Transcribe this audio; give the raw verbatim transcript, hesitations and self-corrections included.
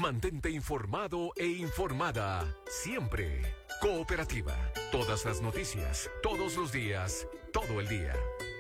Mantente informado e informada siempre. Cooperativa. Todas las noticias, todos los días, todo el día.